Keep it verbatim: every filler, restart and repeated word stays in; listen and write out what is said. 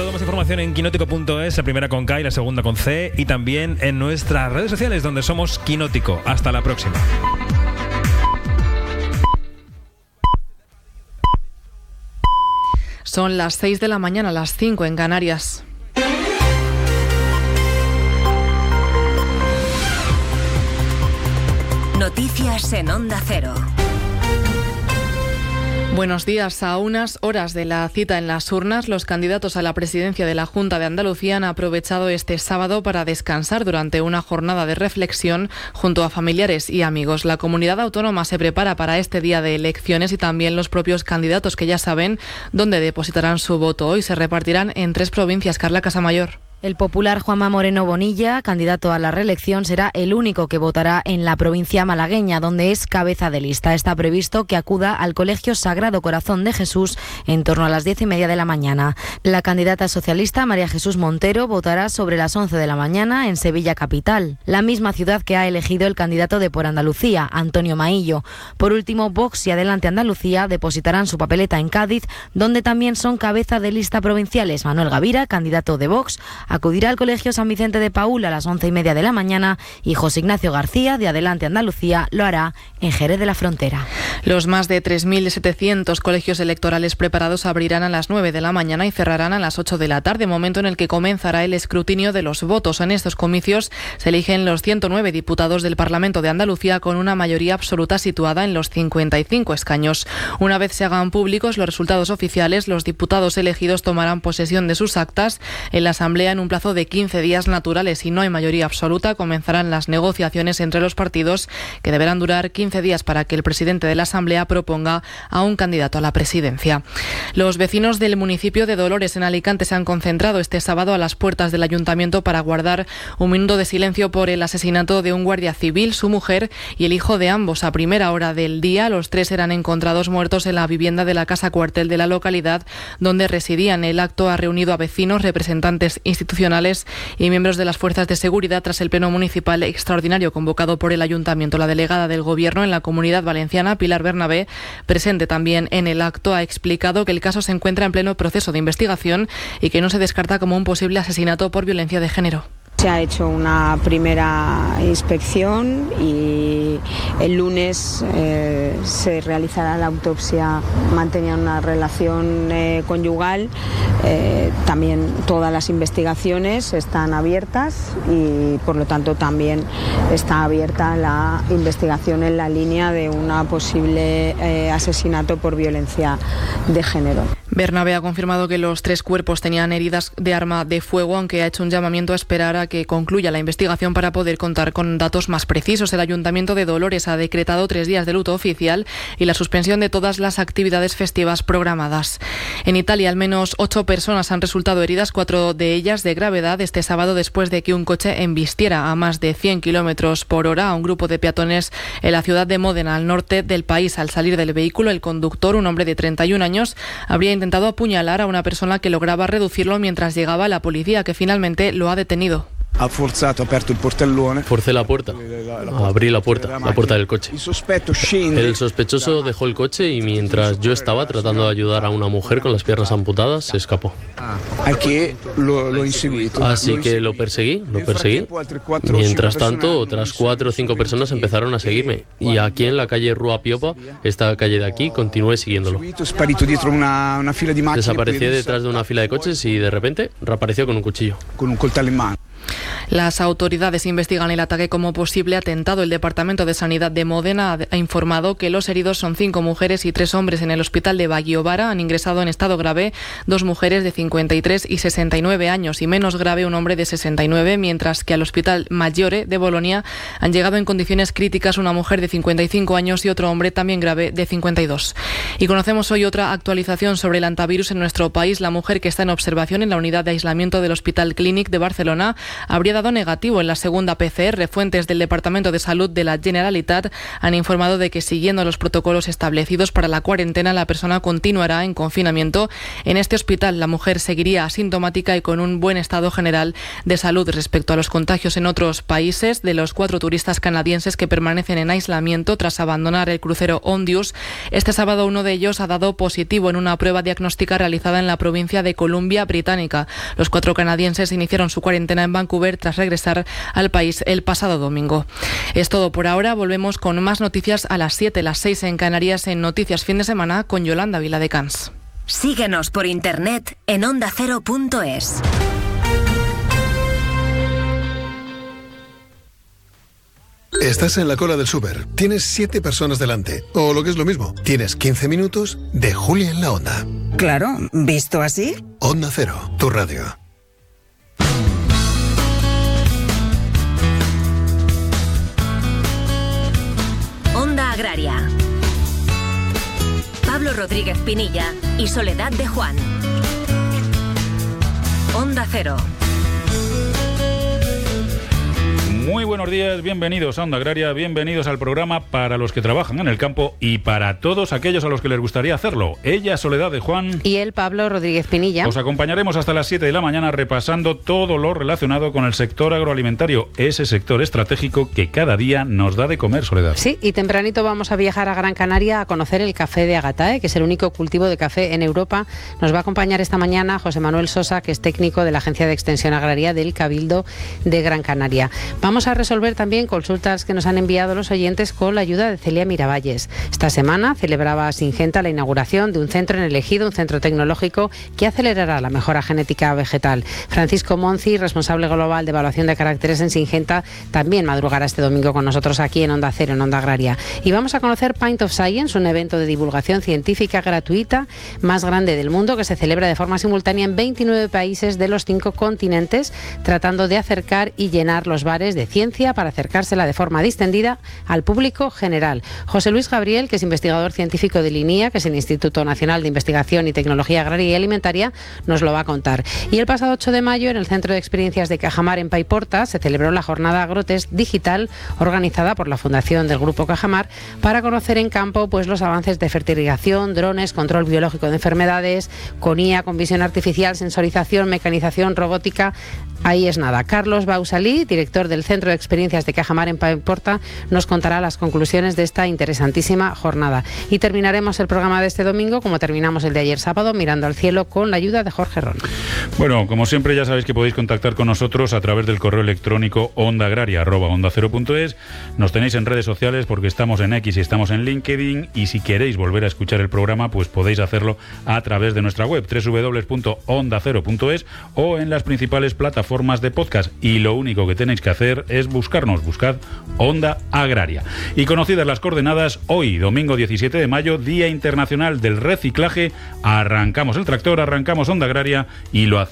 Toda más información en quinótico punto es, la primera con K y la segunda con C, y también en nuestras redes sociales donde somos Quinótico. Hasta la próxima. Son las seis de la mañana, las cinco en Canarias. Noticias en Onda Cero. Buenos días. A unas horas de la cita en las urnas, los candidatos a la presidencia de la Junta de Andalucía han aprovechado este sábado para descansar durante una jornada de reflexión junto a familiares y amigos. La comunidad autónoma se prepara para este día de elecciones y también los propios candidatos, que ya saben dónde depositarán su voto. Hoy se repartirán en tres provincias. Carla Casamayor. El popular Juanma Moreno Bonilla, candidato a la reelección, será el único que votará en la provincia malagueña, donde es cabeza de lista. Está previsto que acuda al Colegio Sagrado Corazón de Jesús en torno a las diez y media de la mañana. La candidata socialista, María Jesús Montero, votará sobre las once de la mañana en Sevilla capital, la misma ciudad que ha elegido el candidato de Por Andalucía, Antonio Maillo. Por último, Vox y Adelante Andalucía depositarán su papeleta en Cádiz, donde también son cabeza de lista provinciales. Manuel Gavira, candidato de Vox, acudirá al Colegio San Vicente de Paúl a las once y media de la mañana, y José Ignacio García, de Adelante Andalucía, lo hará en Jerez de la Frontera. Los más de tres mil setecientos colegios electorales preparados abrirán a las nueve de la mañana y cerrarán a las ocho de la tarde, momento en el que comenzará el escrutinio de los votos. En estos comicios se eligen los ciento nueve diputados del Parlamento de Andalucía, con una mayoría absoluta situada en los cincuenta y cinco escaños. Una vez se hagan públicos los resultados oficiales, los diputados elegidos tomarán posesión de sus actas en la Asamblea en un plazo de quince días naturales. Si no hay mayoría absoluta, comenzarán las negociaciones entre los partidos, que deberán durar quince días para que el presidente de la Asamblea proponga a un candidato a la presidencia. Los vecinos del municipio de Dolores, en Alicante, se han concentrado este sábado a las puertas del ayuntamiento para guardar un minuto de silencio por el asesinato de un guardia civil, su mujer y el hijo de ambos. A primera hora del día, los tres eran encontrados muertos en la vivienda de la casa cuartel de la localidad donde residían. El acto ha reunido a vecinos, representantes institucionales y miembros de las fuerzas de seguridad tras el pleno municipal extraordinario convocado por el ayuntamiento. La delegada del Gobierno en la Comunidad Valenciana, Pilar Bernabé, presente también en el acto, ha explicado que el caso se encuentra en pleno proceso de investigación y que no se descarta como un posible asesinato por violencia de género. Se ha hecho una primera inspección y el lunes eh, se realizará la autopsia. Mantenían una relación eh, conyugal. Eh, también todas las investigaciones están abiertas y por lo tanto también está abierta la investigación en la línea de un posible eh, asesinato por violencia de género. Bernabé ha confirmado que los tres cuerpos tenían heridas de arma de fuego, aunque ha hecho un llamamiento a esperar a que concluya la investigación para poder contar con datos más precisos. El Ayuntamiento de Dolores ha decretado tres días de luto oficial y la suspensión de todas las actividades festivas programadas. En Italia, al menos ocho personas han resultado heridas, cuatro de ellas de gravedad, este sábado después de que un coche embistiera a más de cien kilómetros por hora a un grupo de peatones en la ciudad de Módena, al norte del país. Al salir del vehículo, el conductor, un hombre de treinta y un años, habría intentado apuñalar a una persona que lograba reducirlo mientras llegaba la policía, que finalmente lo ha detenido. Ha forzato, aperto il portellone. Forcé la puerta, abrí la puerta, la puerta del coche. El sospechoso dejó el coche y mientras yo estaba tratando de ayudar a una mujer con las piernas amputadas, se escapó. Así que lo perseguí, lo perseguí. Mientras tanto, otras cuatro o cinco personas empezaron a seguirme. Y aquí en la calle Rua Piopa, esta calle de aquí, continué siguiéndolo. Desaparecí detrás de una fila de coches y de repente reapareció con un cuchillo. Con un coltello en mano. Las autoridades investigan el ataque como posible atentado. El Departamento de Sanidad de Módena ha informado que los heridos son cinco mujeres y tres hombres. En el hospital de Baggiovara han ingresado en estado grave dos mujeres de cincuenta y tres y sesenta y nueve años y menos grave un hombre de sesenta y nueve, mientras que al Hospital Maggiore de Bolonia han llegado en condiciones críticas una mujer de cincuenta y cinco años y otro hombre también grave de cincuenta y dos. Y conocemos hoy otra actualización sobre el hantavirus en nuestro país. La mujer que está en observación en la unidad de aislamiento del Hospital Clínic de Barcelona habría había dado negativo en la segunda P C R. Fuentes del Departamento de Salud de la Generalitat han informado de que, siguiendo los protocolos establecidos para la cuarentena, la persona continuará en confinamiento en este hospital. La mujer seguiría asintomática y con un buen estado general de salud. Respecto a los contagios en otros países, de los cuatro turistas canadienses que permanecen en aislamiento tras abandonar el crucero Ondius, este sábado uno de ellos ha dado positivo en una prueba diagnóstica realizada en la provincia de Columbia Británica. Los cuatro canadienses iniciaron su cuarentena en Vancouver tras regresar al país el pasado domingo. Es todo por ahora. Volvemos con más noticias a las siete, las seis en Canarias, en Noticias Fin de Semana con Yolanda Viladecans. Síguenos por internet en onda cero punto es. Estás en la cola del súper, tienes siete personas delante, o lo que es lo mismo, tienes quince minutos de Julia en la Onda. Claro, ¿visto así? Onda Cero, tu radio. Onda Agraria. Pablo Rodríguez Pinilla y Soledad de Juan. Onda Cero. Muy buenos días, bienvenidos a Onda Agraria, bienvenidos al programa para los que trabajan en el campo y para todos aquellos a los que les gustaría hacerlo. Ella, Soledad de Juan. Y él, Pablo Rodríguez Pinilla. Os acompañaremos hasta las siete de la mañana repasando todo lo relacionado con el sector agroalimentario, ese sector estratégico que cada día nos da de comer, Soledad. Sí, y tempranito vamos a viajar a Gran Canaria a conocer el café de Agatae, que es el único cultivo de café en Europa. Nos va a acompañar esta mañana José Manuel Sosa, que es técnico de la Agencia de Extensión Agraria del Cabildo de Gran Canaria. Vamos a resolver también consultas que nos han enviado los oyentes con la ayuda de Celia Miravalles. Esta semana celebraba Singenta la inauguración de un centro en el Ejido, un centro tecnológico que acelerará la mejora genética vegetal. Francisco Monci, responsable global de evaluación de caracteres en Singenta, también madrugará este domingo con nosotros aquí en Onda Cero, en Onda Agraria. Y vamos a conocer Pint of Science, un evento de divulgación científica gratuita más grande del mundo que se celebra de forma simultánea en veintinueve países de los cinco continentes, tratando de acercar y llenar los bares de ciencia para acercársela de forma distendida al público general. José Luis Gabriel, que es investigador científico del INIA, que es el Instituto Nacional de Investigación y Tecnología Agraria y Alimentaria, nos lo va a contar. Y el pasado ocho de mayo, en el Centro de Experiencias de Cajamar en Paiporta, se celebró la jornada Agrotest Digital, organizada por la Fundación del Grupo Cajamar, para conocer en campo pues los avances de fertilización, drones, control biológico de enfermedades, con I A, con visión artificial, sensorización, mecanización, robótica. Ahí es nada. Carlos Bausalí, director del Centro de Experiencias de Cajamar en Paiporta, nos contará las conclusiones de esta interesantísima jornada. Y terminaremos el programa de este domingo, como terminamos el de ayer sábado, mirando al cielo con la ayuda de Jorge Ron. Bueno, como siempre ya sabéis que podéis contactar con nosotros a través del correo electrónico ondaagraria arroba onda cero punto es. Nos tenéis en redes sociales porque estamos en X y estamos en LinkedIn, y si queréis volver a escuchar el programa pues podéis hacerlo a través de nuestra web doble u doble u doble u punto onda cero punto es o en las principales plataformas formas de podcast, y lo único que tenéis que hacer es buscarnos, buscad Onda Agraria. Y conocidas las coordenadas, hoy, domingo diecisiete de mayo, Día Internacional del Reciclaje, arrancamos el tractor, arrancamos Onda Agraria y lo hacemos